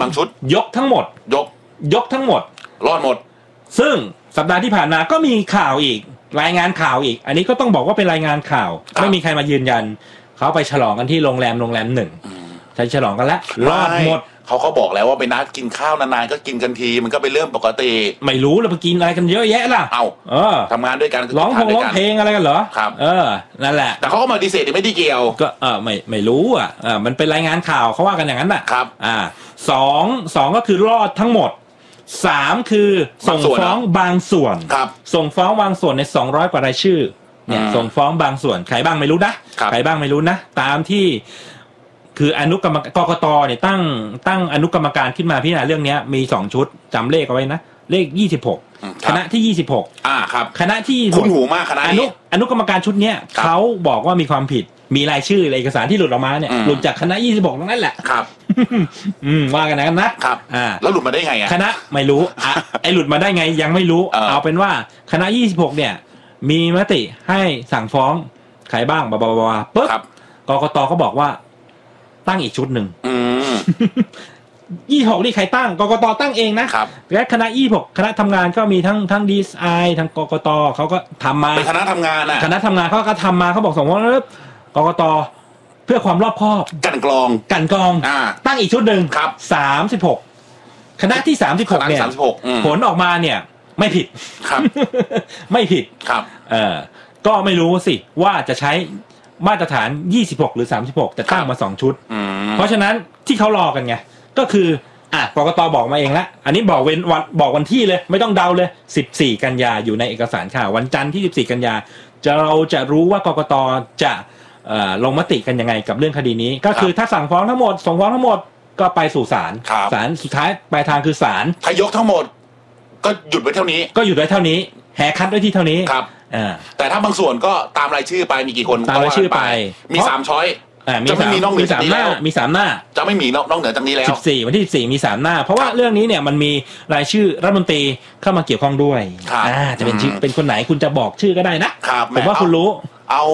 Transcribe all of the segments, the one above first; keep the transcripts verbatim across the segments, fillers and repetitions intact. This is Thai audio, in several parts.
บางชุดยกทั้งหมดยกยกทั้งหมดรอดหมดซึ่งสัปดาห์ที่ผ่านมาก็มีข่าวอีกรายงานข่าวอีกอันนี้ก็ต้องบอกว่าเป็นรายงานข่าวไม่มีใครมายืนยันเขาไปฉลองกันที่โรงแรมโรงแรมหนึ่งใช้ฉลองกันแล้วรอดหมดเขาก็บอกแล้วว่าไปนัดกินข้าวนานๆก็กินกันทีมันก็เป็นเรื่องปกติไม่รู้เราไปกินอะไรกันเยอะแยะล่ะเอาเออทำงานด้วยกันร้องเพลงร้องเพลงอะไรกันเหรอครับเออนั่นแหละแต่เขาก็มาดีเซตไม่ได้เกี่ยวก็เออไม่ไม่รู้อ่ะเออมันเป็นรายงานข่าวเขาว่ากันอย่างนั้นน่ะครับอ่าสองสองก็คือรอดทั้งหมดสามคือส่งฟ้องบางส่วนส่งฟ้องบางส่วนในสองร้อยกว่ารายชื่อเนี่ยส่งฟ้องบางส่วนใครบ้างไม่รู้นะใครบ้างไม่รู้นะตามที่คืออนุกรรมกกตเนี่ยตั้งตั้งอนุกรรมการขึ้นมาพิจารณาเรื่องนี้มีสองชุดจำเลขเอาไว้นะเลขยี่สิบหกคณะที่ยี่สิบหกอ่าครับคณะที่คุ้นหูมากคณะนี้อนุกรรมการชุดเนี้ยเขาบอกว่ามีความผิดมีรายชื่อเอกสารที่หลุดออกมาเนี่ยหลุดจากคณะยี่สิบหกนั่นแหละครับอืมว่ากันนะนะครับอ่าแล้วหลุดมาได้ไงอ่ะคณะไม่รู้อ่ะไอ้หลุดมาได้ไงยังไม่รู้เอาเป็นว่าคณะยี่สิบหกเนี่ยมีมติให้สั่งฟ้องใครบ้างบลาๆๆปึ๊บกกตก็บอกว่าตั้งอีกชุดหนึ่งยี่สิบหกนี่ใครตั้งกกตตั้งเองนะและคณะยี่สิบหกคณะทำงานก็มีทั้งทั้ง ดี เอส ไอ ทั้งกกตเขาก็ทำมาเป็นคณะทำงานอ่ะคณะทำงานเขาก็ทำมาเขาบอกส่งว่ากกตเพื่อความรอบคอบกันกรองกันกรองตั้งอีกชุดหนึ่งสามสิบหกคณะที่สามสิบหกเนี่ยผลออกมาเนี่ยไม่ผิดครับไม่ผิดครับเออก็ไม่รู้สิว่าจะใช้มาตรฐานยี่สิบหกหรือสามสิบหกแต่ตั้งมาสองชุดเพราะฉะนั้นที่เขารอกันไงก็คืออ่ะกกตบอกมาเองละอันนี้บอกเว้นวันบอกวันที่เลยไม่ต้องเดาเลยสิบสี่กันยาอยู่ในเอกสารข่าววันจันทร์ที่สิบสี่กันยาจะเราจะรู้ว่ากกตจะเอ่อลงมติกันยังไงกับเรื่องคดีนี้ก็คือถ้าสั่งฟ้องทั้งหมดส่งฟ้องทั้งหมดก็ไปสู่ศาลศาลสุดท้ายปลายทางคือศาลถ้ายกทั้งหมดก็หยุดไว้เท่านี้ก็หยุดไว้เท่านี้แหกคัดไว้ที่เท่านี้ครับแต่ถ้าบางส่วนก็ตามรายชื่อไปมีกี่คนตามรายชื่อไปมีสามช้อยจะไม่มีนอกเหนือจากนี้แล้วมีสามหน้าจะไม่มีนอกเหนือจากนี้แล้วสิบสี่วันที่สิบสี่มีสามหน้าเพราะว่าเรื่องนี้เนี่ยมันมีรายชื่อรัฐมนตรีเข้ามาเกี่ยวข้องด้วยอ่าจะเป็นชื่อเป็นคนไหนคุณจะบอกชื่อก็ได้นะผมว่าคุณรู้เอา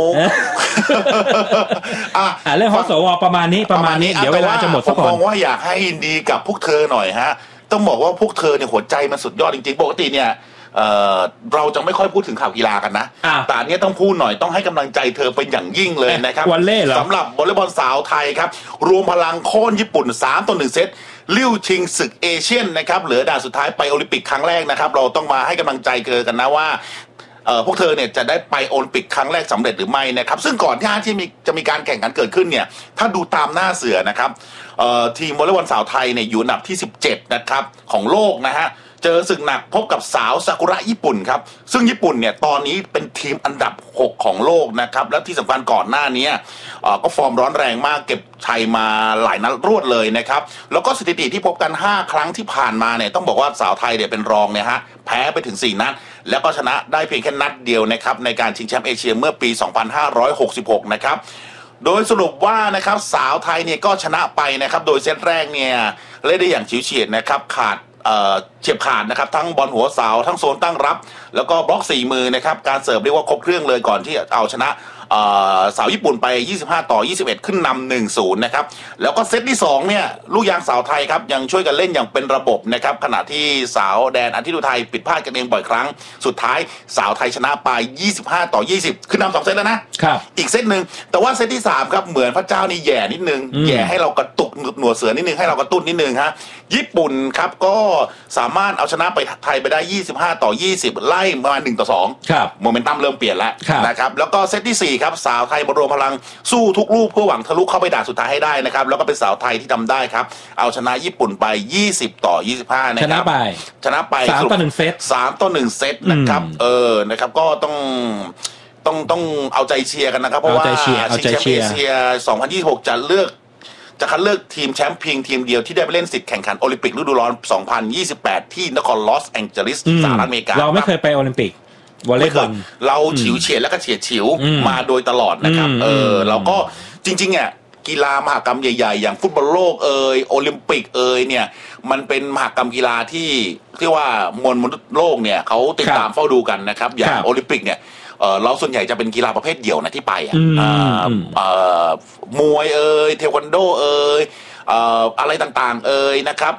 อ่าเรื่องของสวประมาณนี้ประมาณนี้เดี๋ยวเวลาจะหมดซะก่อนผมมองว่าอยากให้ยินดีกับพวกเธอหน่อยฮะต้องบอกว่าพวกเธอเนี่ยหัวใจมันสุดยอดจริงๆปกติเนี่ยเอ่อเราจะไม่ค่อยพูดถึงข่าวกีฬากันนะแต่อันนี้ต้องพูดหน่อยต้องให้กำลังใจเธอเป็นอย่างยิ่งเลยนะครับสำหรับวอลเลย์บอลสาวไทยครับรวมพลังโค่นญี่ปุ่นสามต่อหนึ่งเซตลิ้วชิงศึกเอเชียนนะครับเหลือด่านสุดท้ายไปโอลิมปิกครั้งแรกนะครับเราต้องมาให้กำลังใจเธอกันนะว่าเอ่อพวกเธอเนี่ยจะได้ไปโอลิมปิกครั้งแรกสำเร็จหรือไม่นะครับซึ่งก่อนที่ที่มีจะมีการแข่งขันเกิดขึ้นเนี่ยถ้าดูตามหน้าเสือนะครับเอ่อทีมวอลเลย์บอลสาวไทยเนี่ยอยู่อันดับที่สิบเจ็ดนะครับของโลกนะฮะเจอศึกหนักพบกับสาวซากุระญี่ปุ่นครับซึ่งญี่ปุ่นเนี่ยตอนนี้เป็นทีมอันดับหกของโลกนะครับและที่สำคัญก่อนหน้านี้ก็ฟอร์มร้อนแรงมากเก็บชัยมาหลายนัดรวดเลยนะครับแล้วก็สถิติที่พบกันห้าครั้งที่ผ่านมาเนี่ยต้องบอกว่าสาวไทยเนี่ยเป็นรองเนี่ยฮะแพ้ไปถึงสี่นัดแล้วก็ชนะได้เพียงแค่นัดเดียวนะครับในการชิงแชมป์เอเชียเมื่อปีสองพันห้าร้อยหกสิบหกนะครับโดยสรุปว่านะครับสาวไทยเนี่ยก็ชนะไปนะครับโดยเซตแรกเนี่ยเล่นได้อย่างฉิวเฉียดนะครับขาดเฉียบขาดนะครับทั้งบอลหัวเสาทั้งโซนตั้งรับแล้วก็บล็อกสี่มือนะครับการเสิร์ฟเรียกว่าครบเครื่องเลยก่อนที่เอาชนะสาวญี่ปุ่นไปยี่สิบห้าต่อยี่สิบเอ็ดขึ้นนำ หนึ่งศูนย์ นะครับแล้วก็เซตที่สองเนี่ยลูกยางสาวไทยครับยังช่วยกันเล่นอย่างเป็นระบบนะครับขณะที่สาวแดนอาทิตย์อุทัยผิดพลาดกันเองบ่อยครั้งสุดท้ายสาวไทยชนะไปยี่สิบห้าต่อยี่สิบขึ้นนำสองเซตแล้วนะครับอีกเซตนึงแต่ว่าเซตที่สามครับเหมือนพระเจ้านี่แย่นิดนึงแย่ให้เรากระตุกหนวดเสือนิดนึงให้เรากระตุ้นนิดนึงฮะญี่ปุ่นครับก็สามารถเอาชนะไปไทยไปได้ยี่สิบห้าต่อยี่สิบไล่มาหนึ่งต่อสองครับโมเมนตัมเริ่มเปลี่ยนแล้วนะครับแล้วก็เซตที่สี่ครับสาวไทยรวมพลังสู้ทุกลูกเพื่อหวังทะลุเข้าไปด่านสุดท้ายให้ได้นะครับแล้วก็เป็นสาวไทยที่ทำได้ครับเอาชนะญี่ปุ่นไปยี่สิบต่อยี่สิบห้านะครับชนะไปชนะไปสามต่อหนึ่งเซตสามต่อหนึ่งเซตนะครับเออนะครับก็ต้องต้องต้องเอาใจเชียร์กันนะครับเพราะว่าชิงแชมป์เอเชียสองพันยี่สิบหกจะเลือกจะคัดเลือกทีมแชมป์เพียงทีมเดียวที่ได้ไปเล่นสิทธิ์แข่งขันโอลิมปิกฤดูร้อนสองพันยี่สิบแปดที่นครลอสแองเจลิสสหรัฐอเมริกาเราไม่เคยไปโอลิมปิกวอลเลย์บอลเราฉิวเฉียดแล้วก็เฉียดฉิวมาโดยตลอดนะครับเออเราก็จริงๆอ่ะกีฬามหกรรมใหญ่ๆอย่างฟุตบอลโลกเอ่ยโอลิมปิกเอ่ยเนี่ยมันเป็นมหกรรมกีฬาที่ที่ว่ามวลมนุษย์โลกเนี่ยเขาติดตามเฝ้าดูกันนะครับอย่างโอลิมปิกเนี่ยเออเราส่วนใหญ่จะเป็นกีฬาประเภทเดี่ยวนะที่ไปอ่ะมวยเอ่ยเทควันโดเอ่ยอะไรต่างๆเอ่ยนะครับ